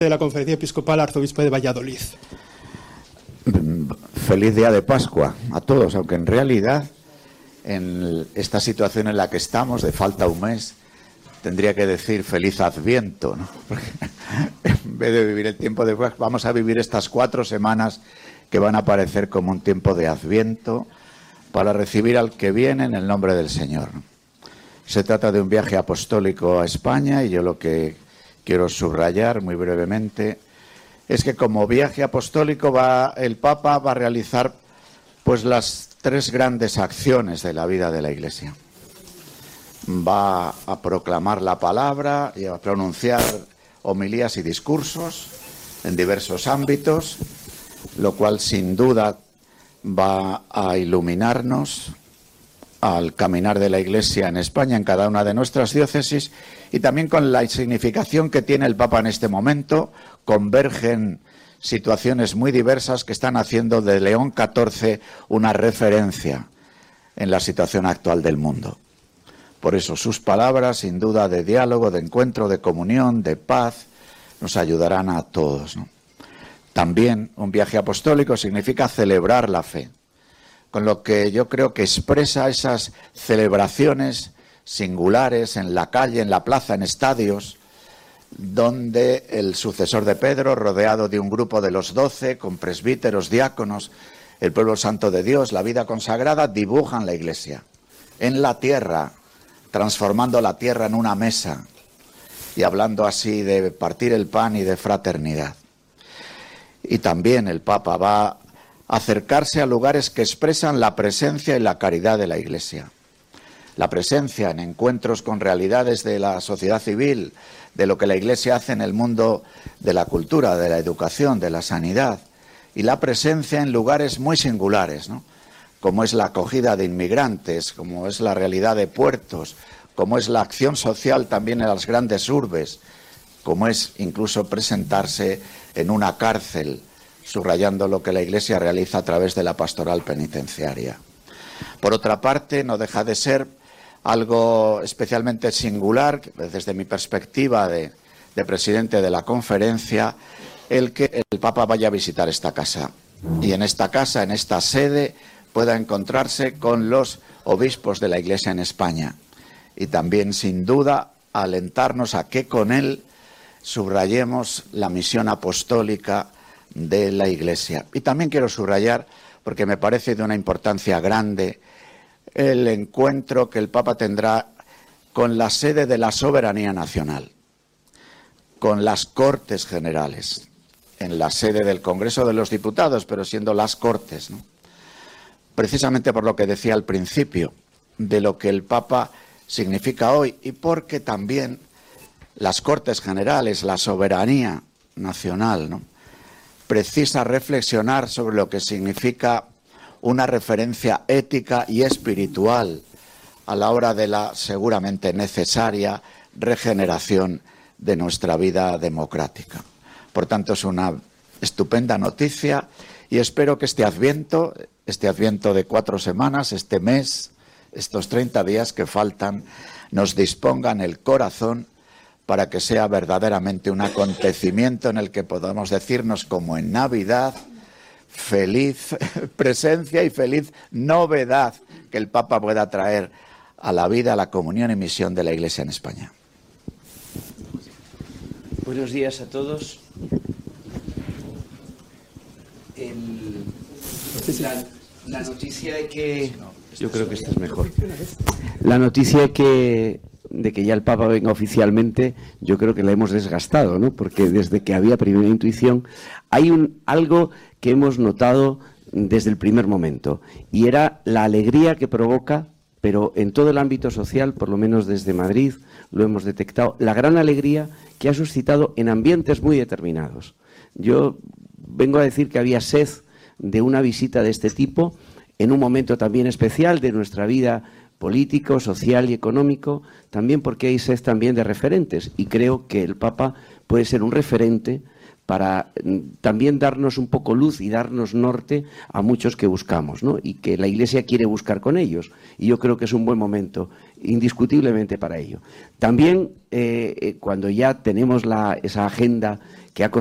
de la Conferencia Episcopal, arzobispo de Valladolid. Feliz día de Pascua a todos, aunque en realidad en esta situación en la que estamos, de falta un mes, tendría que decir feliz Adviento, ¿no? Porque en vez de vivir el tiempo de Pascua, vamos a vivir estas 4 semanas que van a parecer como un tiempo de Adviento para recibir al que viene en el nombre del Señor. Se trata de un viaje apostólico a España y yo lo que quiero subrayar muy brevemente es que como viaje apostólico el Papa va a realizar pues las 3 grandes acciones de la vida de la Iglesia. Va a proclamar la palabra y a pronunciar homilías y discursos en diversos ámbitos, lo cual sin duda va a iluminarnos al caminar de la Iglesia en España, en cada una de nuestras diócesis, y también con la significación que tiene el Papa en este momento. Convergen situaciones muy diversas que están haciendo de León XIV una referencia en la situación actual del mundo. Por eso sus palabras, sin duda, de diálogo, de encuentro, de comunión, de paz, nos ayudarán a todos, ¿no? También un viaje apostólico significa celebrar la fe, con lo que yo creo que expresa esas celebraciones singulares en la calle, en la plaza, en estadios, donde el sucesor de Pedro, rodeado de un grupo de los 12, con presbíteros, diáconos, el pueblo santo de Dios, la vida consagrada, dibujan la Iglesia en la tierra, transformando la tierra en una mesa y hablando así de partir el pan y de fraternidad. Y también el Papa va a acercarse a lugares que expresan la presencia y la caridad de la Iglesia. La presencia en encuentros con realidades de la sociedad civil, de lo que la Iglesia hace en el mundo de la cultura, de la educación, de la sanidad, y la presencia en lugares muy singulares, ¿no? Como es la acogida de inmigrantes, como es la realidad de puertos, como es la acción social también en las grandes urbes, como es incluso presentarse en una cárcel, subrayando lo que la Iglesia realiza a través de la pastoral penitenciaria. Por otra parte, no deja de ser algo especialmente singular, desde mi perspectiva de presidente de la conferencia, el que el Papa vaya a visitar esta casa. Y en esta casa, en esta sede, pueda encontrarse con los obispos de la Iglesia en España. Y también, sin duda, alentarnos a que con él subrayemos la misión apostólica de la Iglesia. Y también quiero subrayar, porque me parece de una importancia grande, el encuentro que el Papa tendrá con la sede de la soberanía nacional, con las Cortes Generales, en la sede del Congreso de los Diputados, pero siendo las Cortes, ¿no? Precisamente por lo que decía al principio, de lo que el Papa significa hoy, y porque también las Cortes Generales, la soberanía nacional, ¿no?, precisa reflexionar sobre lo que significa una referencia ética y espiritual a la hora de la seguramente necesaria regeneración de nuestra vida democrática. Por tanto, es una estupenda noticia y espero que este Adviento de 4 semanas, este mes, estos 30 días que faltan, nos dispongan el corazón para que sea verdaderamente un acontecimiento en el que podamos decirnos, como en Navidad, feliz presencia y feliz novedad que el Papa pueda traer a la vida, a la comunión y misión de la Iglesia en España. Buenos días a todos. La noticia de que... Yo creo que esta es mejor. La noticia de que ya el Papa venga oficialmente, yo creo que la hemos desgastado, ¿no? Porque desde que había primera intuición, hay algo que hemos notado desde el primer momento, y era la alegría que provoca, pero en todo el ámbito social, por lo menos desde Madrid, lo hemos detectado, la gran alegría que ha suscitado en ambientes muy determinados. Yo vengo a decir que había sed de una visita de este tipo, en un momento también especial de nuestra vida político, social y económico, también porque hay sed también de referentes, y creo que el Papa puede ser un referente para también darnos un poco luz y darnos norte a muchos que buscamos, ¿no? Y que la Iglesia quiere buscar con ellos. Y yo creo que es un buen momento, indiscutiblemente, para ello. También, cuando ya tenemos esa agenda que ha